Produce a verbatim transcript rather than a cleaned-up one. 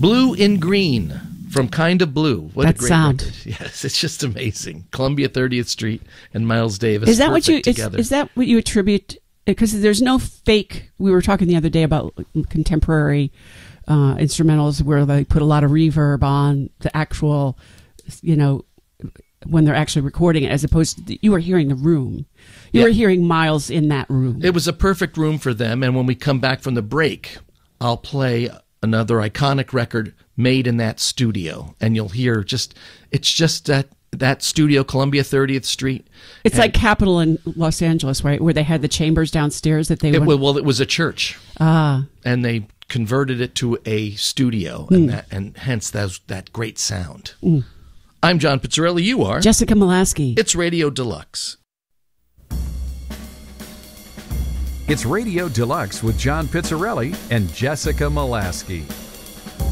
Blue in Green from Kind of Blue. What that a great sound. record. Yes, it's just amazing. Columbia thirtieth Street and Miles Davis. Is that what you? Is, together. is that what you attribute? Because there's no fake. We were talking the other day about contemporary uh, instrumentals where they put a lot of reverb on the actual, you know, when they're actually recording it, as opposed to you were hearing the room. You yeah. were hearing Miles in that room. It was a perfect room for them. And when we come back from the break, I'll play another iconic record made in that studio, and you'll hear just it's just that that studio, Columbia thirtieth Street. It's and like Capitol in Los Angeles, right, where they had the chambers downstairs that they it, went... well, it was a church, ah, and they converted it to a studio, and mm. that and hence that that great sound. Mm. I'm John Pizzarelli. You are Jessica Molaski. It's Radio Deluxe. It's Radio Deluxe with John Pizzarelli and Jessica Molaski.